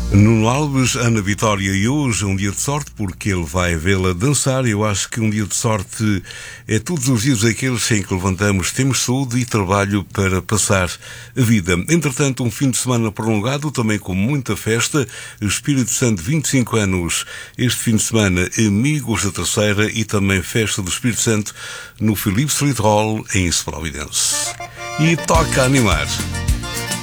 Nuno Alves, Ana Vitória e hoje um dia de sorte porque ele vai vê-la dançar. Eu acho que um dia de sorte é todos os dias aqueles em que levantamos, temos saúde e trabalho para passar a vida. Entretanto, um fim de semana prolongado, também com muita festa. Espírito Santo, 25 anos este fim de semana, Amigos da Terceira e também festa do Espírito Santo no Philips Street Hall em Providence. E toca a animar.